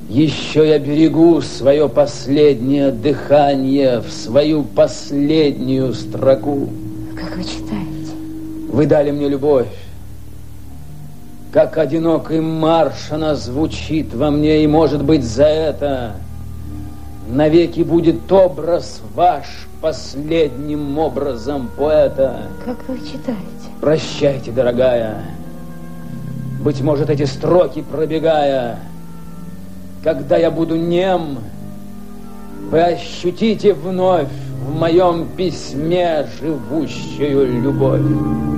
Еще я берегу свое последнее дыхание в свою последнюю строку. Как вы читаете? Вы дали мне любовь. Как одинокий марш она звучит во мне, и, может быть, за это навеки будет образ ваш последним образом поэта. Как вы читаете? Прощайте, дорогая. Быть может, эти строки пробегая, когда я буду нем, вы ощутите вновь в моем письме живущую любовь.